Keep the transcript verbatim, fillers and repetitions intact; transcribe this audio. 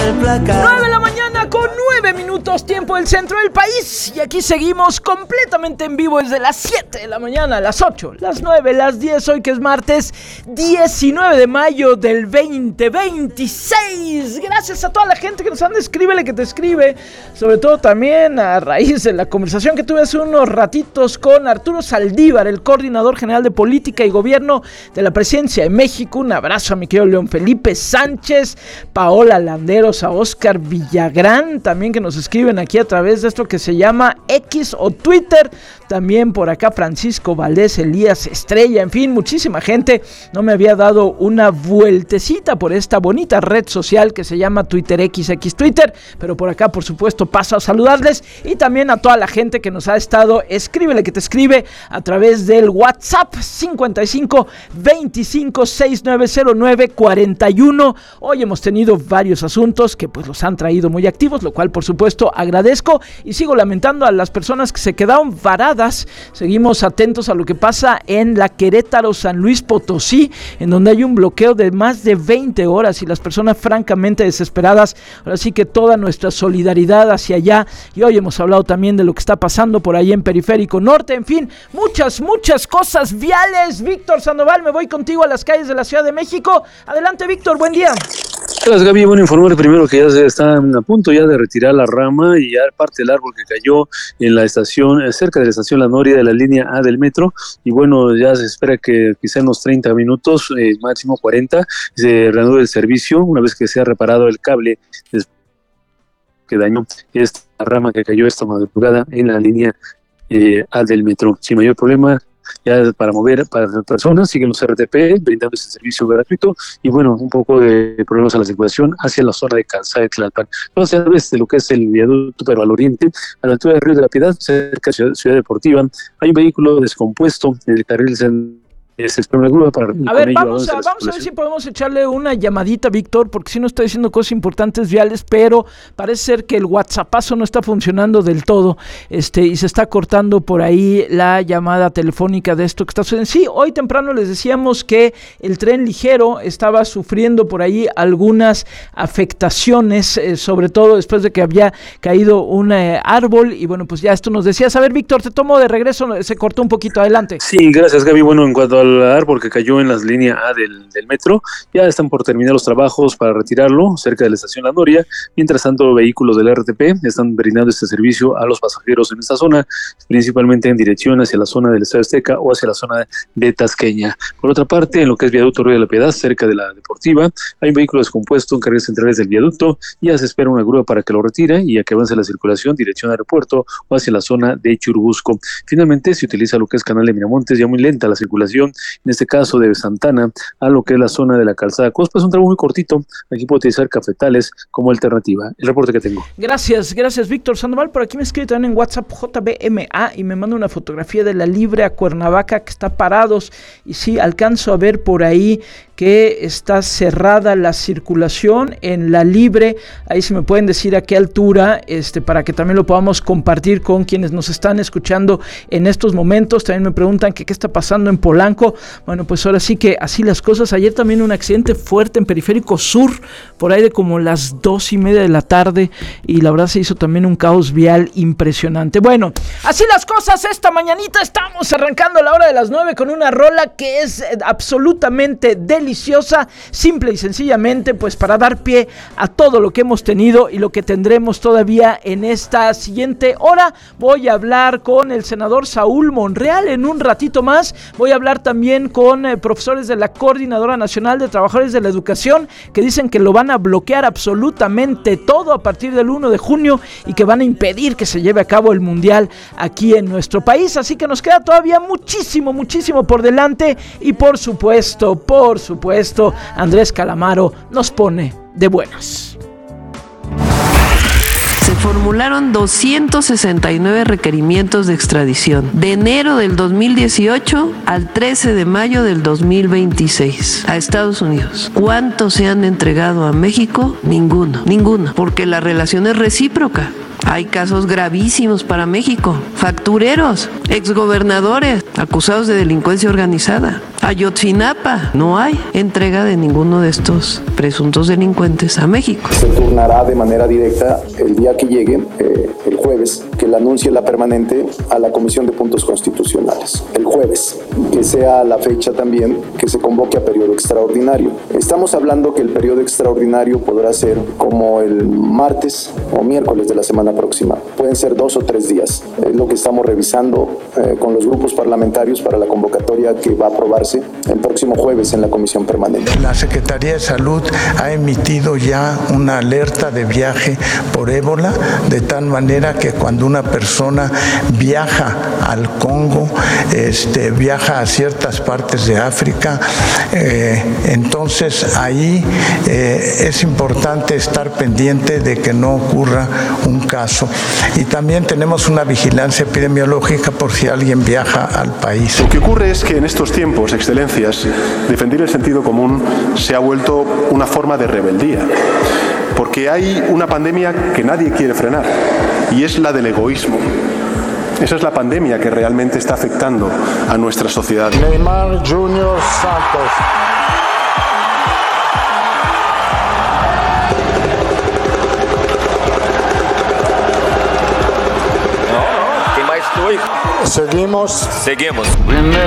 el placar. nueve de la mañana con nueve minutos, tiempo del centro del país. Y aquí seguimos completamente en vivo desde las siete de la mañana, las ocho, las nueve, las diez. Hoy que es martes diecinueve de mayo del veinte veintiséis. Gracias a toda la gente que nos anda, escríbele que te escribe. Sobre todo también a raíz de la conversación que tuve hace unos ratitos con Arturo Saldívar, el coordinador general de política y gobierno de la presidencia de México. Un abrazo a mi querido León Felipe Sánchez, Paola Landeros, a Oscar Villagrán, también que nos escriben aquí a través de esto que se llama X o Twitter. También por acá Francisco Valdés, Elías Estrella, en fin, muchísima gente. No me había dado una vueltecita por esta bonita red social que se llama Twitter X, X Twitter, pero por acá por supuesto paso a saludarles y también a toda la gente que nos ha estado, escríbele que te escribe a través del WhatsApp cincuenta y cinco veinticinco sesenta y nueve cero nueve cuarenta y uno. Hoy hemos tenido varios asuntos que pues los han traído muy activos, lo cual por supuesto agradezco y sigo lamentando a las personas que se quedaron varadas. Seguimos atentos a lo que pasa en la Querétaro San Luis Potosí, en donde hay un bloqueo de más de veinte horas y las personas francamente desesperadas. Ahora sí que toda nuestra solidaridad hacia allá, y hoy hemos hablado también de lo que está pasando por ahí en Periférico Norte, en fin, muchas, muchas cosas viales. Víctor Sandoval, me voy contigo a las calles de la Ciudad de México. Adelante, Víctor, buen día. Gracias, Gaby. Bueno, informar primero que ya se están a punto ya de retirar la rama y ya parte del árbol que cayó en la estación, cerca de la estación La Noria de la línea A del metro, y bueno, ya se espera que quizá en unos treinta minutos, eh, máximo cuarenta, se reanude el servicio una vez que se ha reparado el cable que dañó esta rama que cayó esta madrugada en la línea eh, A del metro. Sin mayor problema, ya para mover para las personas, siguen los R T P brindando este servicio gratuito y bueno, un poco de problemas a la circulación hacia la zona de Calzada de Tlalpan. Entonces, a través de lo que es el viaducto, pero al oriente, a la altura del Río de la Piedad, cerca de Ciudad, Ciudad Deportiva, hay un vehículo descompuesto en el carril central. Se espera una grúa para a ver, vamos a, vamos a ver si podemos echarle una llamadita, Víctor, porque si no está diciendo cosas importantes viales, pero parece ser que el WhatsAppazo no está funcionando del todo, este, y se está cortando por ahí la llamada telefónica de esto que está sucediendo. Sí, hoy temprano les decíamos que el tren ligero estaba sufriendo por ahí algunas afectaciones, eh, sobre todo después de que había caído un eh, árbol, y bueno, pues ya esto nos decías. A ver, Víctor, te tomo de regreso, se cortó un poquito, adelante. Sí, gracias, Gaby. Bueno, en cuanto al árbol que cayó en las líneas A del, del metro, ya están por terminar los trabajos para retirarlo cerca de la estación La Noria. Mientras tanto, vehículos del R T P están brindando este servicio a los pasajeros en esta zona, principalmente en dirección hacia la zona del Estadio Azteca o hacia la zona de Tasqueña. Por otra parte, en lo que es viaducto Río de la Piedad, cerca de la Deportiva, hay un vehículo descompuesto en carriles centrales del viaducto, y ya se espera una grúa para que lo retire y a que avance la circulación dirección al aeropuerto o hacia la zona de Churubusco. Finalmente, se utiliza lo que es Canal de Miramontes, ya muy lenta la circulación, en este caso de Santana a lo que es la zona de la Calzada Cospa. Es un tramo muy cortito, aquí puedo utilizar Cafetales como alternativa. El reporte que tengo. Gracias, gracias, Víctor Sandoval. Por aquí me escribe también en WhatsApp J B M A y me manda una fotografía de la Libre a Cuernavaca, que está parados, y sí, alcanzo a ver por ahí que está cerrada la circulación en la Libre. Ahí si me pueden decir a qué altura, este, para que también lo podamos compartir con quienes nos están escuchando en estos momentos. También me preguntan que qué está pasando en Polanco. Bueno, pues ahora sí que así las cosas. Ayer también un accidente fuerte en Periférico Sur, por ahí de como las dos y media de la tarde, y la verdad se hizo también un caos vial impresionante. Bueno, así las cosas esta mañanita. Estamos arrancando la hora de las nueve con una rola que es absolutamente deliciosa, simple y sencillamente, pues para dar pie a todo lo que hemos tenido y lo que tendremos todavía en esta siguiente hora. Voy a hablar con el senador Saúl Monreal en un ratito más. Voy a hablar también con eh, profesores de la Coordinadora Nacional de Trabajadores de la Educación, que dicen que lo van a bloquear absolutamente todo a partir del primero de junio y que van a impedir que se lleve a cabo el Mundial aquí en nuestro país. Así que nos queda todavía muchísimo, muchísimo por delante, y por supuesto, por supuesto, supuesto, Andrés Calamaro nos pone de buenas. Se formularon doscientos sesenta y nueve requerimientos de extradición de enero del dos mil dieciocho al trece de mayo del dos mil veintiséis a Estados Unidos. ¿Cuántos se han entregado a México? Ninguno, ninguno, porque la relación es recíproca. Hay casos gravísimos para México. Factureros, exgobernadores acusados de delincuencia organizada. Ayotzinapa, no hay entrega de ninguno de estos presuntos delincuentes a México. Se turnará de manera directa el día que llegue, eh, el jueves, que le anuncie la permanente a la Comisión de Puntos Constitucionales. El jueves, que sea la fecha también que se convoque a periodo extraordinario. Estamos hablando que el periodo extraordinario podrá ser como el martes o miércoles de la semana próxima. Pueden ser dos o tres días. Es lo que estamos revisando eh, con los grupos parlamentarios para la convocatoria que va a aprobarse el próximo jueves en la Comisión Permanente. La Secretaría de Salud ha emitido ya una alerta de viaje por ébola, de tal manera que cuando una persona viaja al Congo, este, viaja a ciertas partes de África, eh, entonces ahí eh, es importante estar pendiente de que no ocurra un caso. Y también tenemos una vigilancia epidemiológica por si alguien viaja al país. Lo que ocurre es que en estos tiempos, excelencias, defender el sentido común se ha vuelto una forma de rebeldía, porque hay una pandemia que nadie quiere frenar y es la del egoísmo. Esa es la pandemia que realmente está afectando a nuestra sociedad. Neymar Junior Santos. No, no, tem mais dois. Seguimos. Seguimos. Primeiro